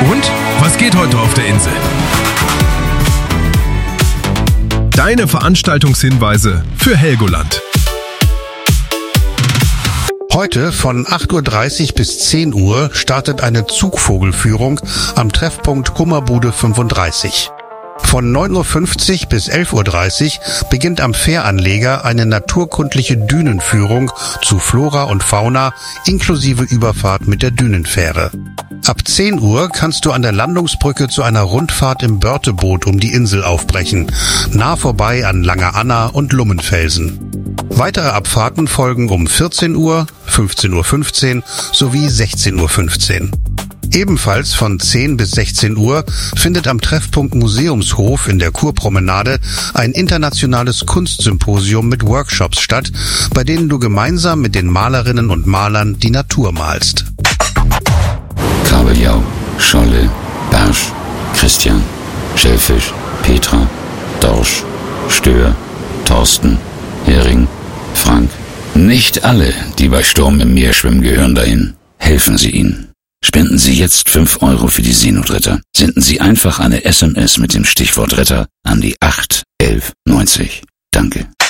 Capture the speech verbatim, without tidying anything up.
Und was geht heute auf der Insel? Deine Veranstaltungshinweise für Helgoland. Heute von acht Uhr dreißig bis zehn Uhr startet eine Zugvogelführung am Treffpunkt Hummerbude fünfunddreißig. Von neun Uhr fünfzig bis elf Uhr dreißig beginnt am Fähranleger eine naturkundliche Dünenführung zu Flora und Fauna inklusive Überfahrt mit der Dünenfähre. Ab zehn Uhr kannst du an der Landungsbrücke zu einer Rundfahrt im Börteboot um die Insel aufbrechen, nah vorbei an Langer Anna und Lummenfelsen. Weitere Abfahrten folgen um vierzehn Uhr, fünfzehn Uhr fünfzehn sowie sechzehn Uhr fünfzehn. Ebenfalls von zehn bis sechzehn Uhr findet am Treffpunkt Museumshof in der Kurpromenade ein internationales Kunstsymposium mit Workshops statt, bei denen du gemeinsam mit den Malerinnen und Malern die Natur malst. Kabeljau, Scholle, Barsch, Christian, Schellfisch, Petra, Dorsch, Stör, Thorsten, Hering, Frank. Nicht alle, die bei Sturm im Meer schwimmen, gehören dahin. Helfen Sie ihnen. Spenden Sie jetzt fünf Euro für die Seenotretter. Senden Sie einfach eine S M S mit dem Stichwort Retter an die acht elf neunzig. Danke.